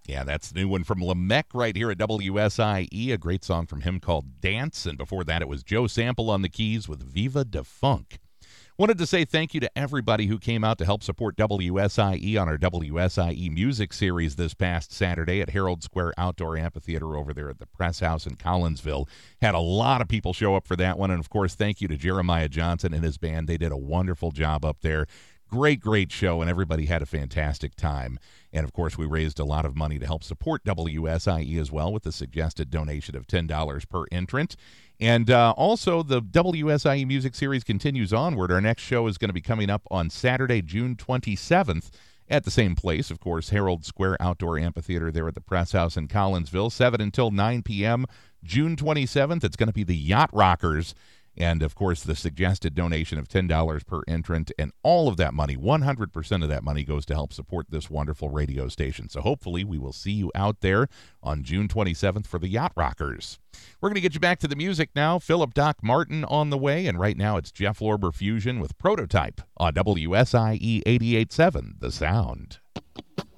Yeah, that's the new one from Lamech right here at WSIE, a great song from him called Dance. And before that, it was Joe Sample on the keys with Viva de Funk. Wanted to say thank you to everybody who came out to help support WSIE on our WSIE music series this past Saturday at Herald Square Outdoor Amphitheater over there at the Press House in Collinsville. Had a lot of people show up for that one. And, of course, thank you to Jeremiah Johnson and his band. They did a wonderful job up there. Great show, and everybody had a fantastic time. And, of course, we raised a lot of money to help support WSIE as well with the suggested donation of $10 per entrant. And also, the WSIE Music Series continues onward. Our next show is going to be coming up on Saturday, June 27th at the same place, of course, Herald Square Outdoor Amphitheater there at the Press House in Collinsville, 7 until 9 p.m., June 27th. It's going to be the Yacht Rockers. And, of course, the suggested donation of $10 per entrant, and all of that money, 100% of that money, goes to help support this wonderful radio station. So hopefully we will see you out there on June 27th for the Yacht Rockers. We're going to get you back to the music now. Philip Doc Martin on the way, and right now it's Jeff Lorber Fusion with Prototype on WSIE 88.7, The Sound.